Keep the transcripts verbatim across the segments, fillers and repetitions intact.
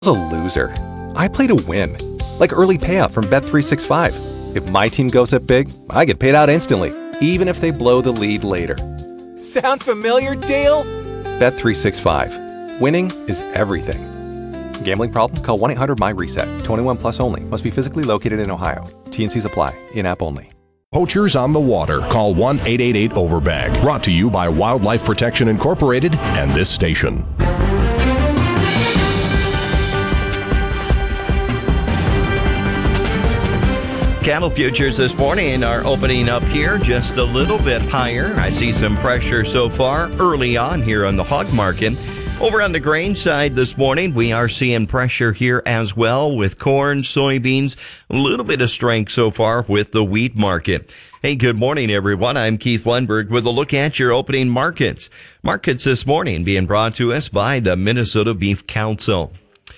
a loser. I play to win. Like early payout from Bet three sixty-five. If my team goes up big, I get paid out instantly, even if they blow the lead later. Sound familiar, Dale? Bet three sixty-five. Winning is everything. Gambling problem? Call one eight hundred M Y reset. twenty-one plus only. Must be physically located in Ohio. T and Cs apply. In-app only. Poachers on the Water. Call one eight eight eight overbag. Brought to you by Wildlife Protection Incorporated and this station. Cattle futures this morning are opening up here just a little bit higher. I see some pressure so far early on here on the hog market. Over on the grain side this morning, we are seeing pressure here as well with corn, soybeans, a little bit of strength so far with the wheat market. Hey, good morning, everyone. I'm Keith Lundberg with a look at your opening markets. Markets this morning being brought to us by the Minnesota Beef Council.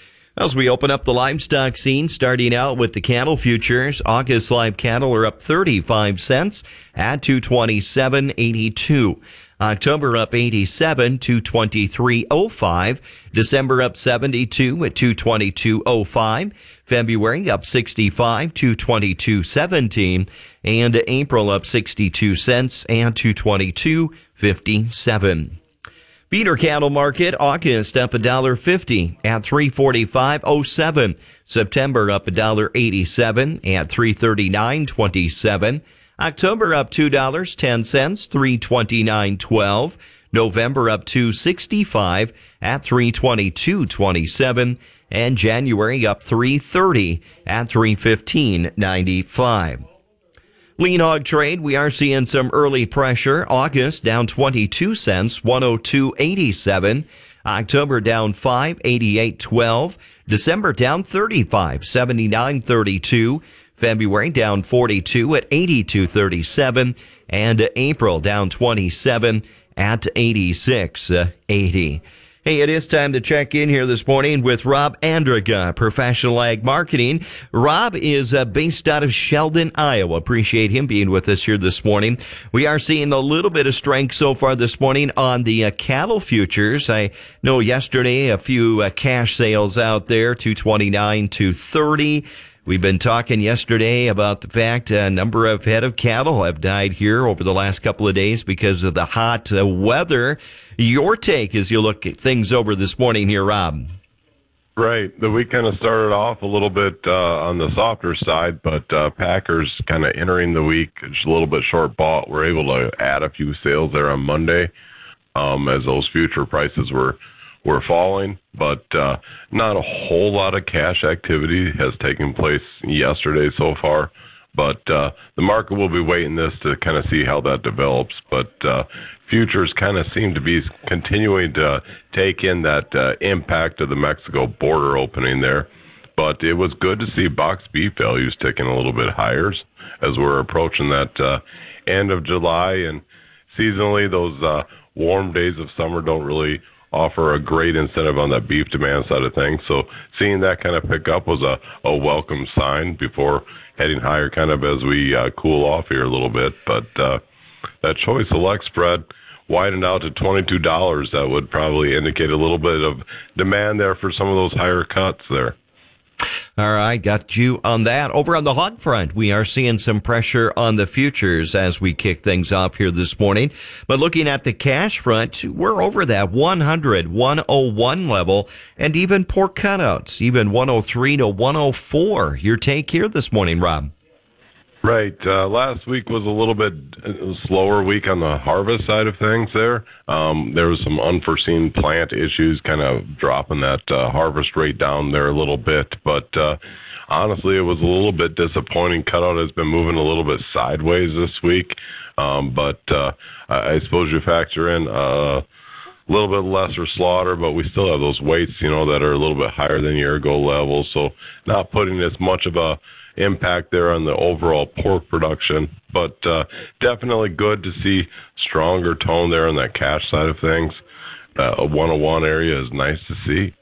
As we open up the livestock scene, starting out with the cattle futures, August live cattle are up thirty-five cents at two twenty-seven eighty-two. October up eighty-seven, two twenty-three oh five. December up seventy-two at two twenty-two oh five. February up sixty-five, two twenty-two seventeen. And April up sixty-two cents and two twenty-two fifty-seven. Feeder cattle market, August up one dollar fifty at three forty-five oh seven. September up one dollar eighty-seven at three thirty-nine twenty-seven. October up two dollars and ten cents, three twenty-nine twelve. November up two sixty-five at three twenty-two twenty-seven. And January up three thirty at three fifteen ninety-five. Lean hog trade, we are seeing some early pressure. August down twenty-two cents, one oh two eighty-seven. October down five, eighty-eight twelve. December down thirty-five, seventy-nine thirty-two. February down forty-two at eighty-two thirty-seven. And April down twenty-seven at eighty-six eighty. Hey, it is time to check in here this morning with Rob Andriga, Professional Ag Marketing. Rob is uh, based out of Sheldon, Iowa. Appreciate him being with us here this morning. We are seeing a little bit of strength so far this morning on the uh, cattle futures. I know yesterday a few uh, cash sales out there, two twenty-nine, two thirty. We've been talking yesterday about the fact a number of head of cattle have died here over the last couple of days because of the hot uh, weather. Your take as you look at things over this morning here, Rob. Right. The week kind of started off a little bit uh, on the softer side, but uh, Packers kind of entering the week just a little bit short bought. We're able to add a few sales there on Monday um, as those future prices were were falling, but uh, not a whole lot of cash activity has taken place yesterday so far. But uh, the market will be waiting this to kind of see how that develops. But uh, futures kind of seem to be continuing to take in that uh, impact of the Mexico border opening there. But it was good to see box beef values ticking a little bit higher as we're approaching that uh, end of July. And seasonally, those uh, warm days of summer don't really offer a great incentive on that beef demand side of things. So seeing that kind of pick up was a, a welcome sign before heading higher kind of as we uh, cool off here a little bit. But uh, that choice select spread widened out to twenty-two dollars. That would probably indicate a little bit of demand there for some of those higher cuts there. All right, got you on that. Over on the hog front, we are seeing some pressure on the futures as we kick things off here this morning. But looking at the cash front, we're over that one hundred, one oh one level, and even pork cutouts, even one oh three to one oh four. Your take here this morning, Rob? Right. Uh, last week was a little bit slower week on the harvest side of things there. Um, there was some unforeseen plant issues kind of dropping that uh, harvest rate down there a little bit. But uh, honestly, it was a little bit disappointing. Cutout has been moving a little bit sideways this week. Um, but uh, I suppose you factor in uh, a little bit lesser slaughter, but we still have those weights, you know, that are a little bit higher than year ago levels. So not putting as much of a impact there on the overall pork production, but uh, definitely good to see stronger tone there on that cash side of things. Uh, a one oh one area is nice to see.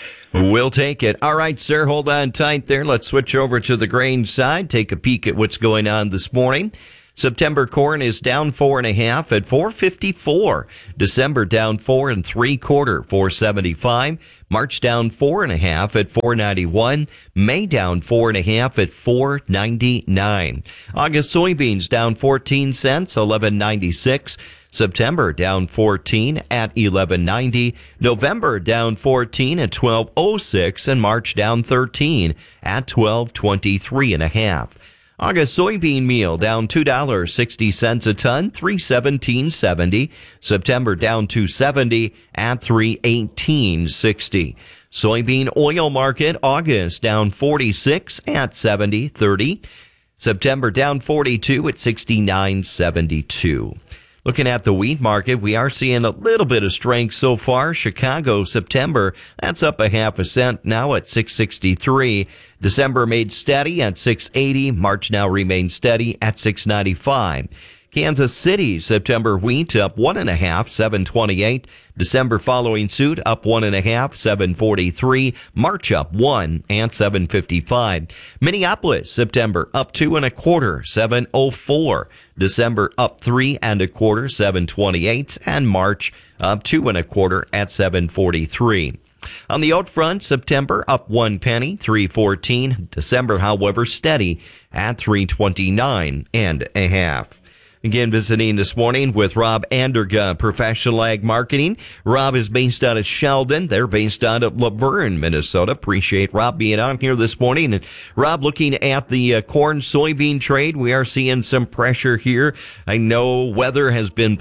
We'll take it. All right, sir, hold on tight there. Let's switch over to the grain side, take a peek at what's going on this morning. September corn is down four and a half at four fifty-four. December down four and three quarter, four seventy-five. March down four and a half at four ninety-one. May down four and a half at four ninety-nine. August soybeans down fourteen cents, eleven ninety-six. September down fourteen at eleven ninety. November down fourteen at twelve oh six, and March down thirteen at twelve twenty-three and a half. August soybean meal down two dollars and sixty cents a ton, three seventeen seventy. September down two seventy at three eighteen sixty. Soybean oil market, August down forty-six at seventy thirty. September down forty-two at sixty-nine seventy-two. Looking at the wheat market, we are seeing a little bit of strength so far. Chicago, September, that's up a half a cent, now at six sixty-three. December made steady at six eighty. March now remains steady at six ninety-five. Kansas City, September wheat up one and a half, seven twenty-eight. December following suit up one and a half, seven forty-three. March up one and seven fifty-five. Minneapolis, September up two and a quarter, seven oh four. December up three and a quarter, seven twenty-eight, and March up two and a quarter at seven forty-three. On the oat front, September up one penny, three fourteen. December, however, steady at three twenty-nine and a half. Again, visiting this morning with Rob Anderga, Professional Ag Marketing. Rob is based out of Sheldon. They're based out of Laverne, Minnesota. Appreciate Rob being on here this morning. And Rob, looking at the uh, corn-soybean trade, we are seeing some pressure here. I know weather has been